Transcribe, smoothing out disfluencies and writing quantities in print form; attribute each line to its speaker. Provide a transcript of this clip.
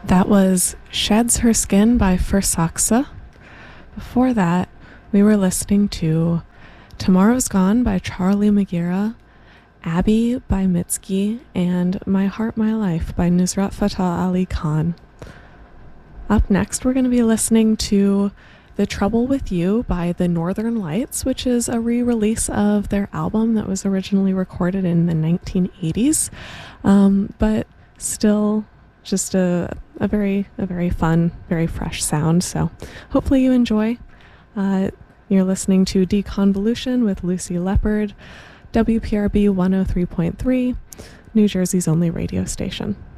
Speaker 1: That was Sheds Her Skin by Fursaxa. Before that, we were listening to Tomorrow's Gone by Charlie Magira, Abby by Mitski, and My Heart, My Life by Nusrat Fateh Ali Khan. Up next, we're going to be listening to The Trouble with You by The Northern Lights, which is a re-release of their album that was originally recorded in the 1980s, but still just a very fun, very fresh sound. So hopefully you enjoy. You're listening to Deconvolution with Lucy Leopard, WPRB 103.3, New Jersey's only radio station.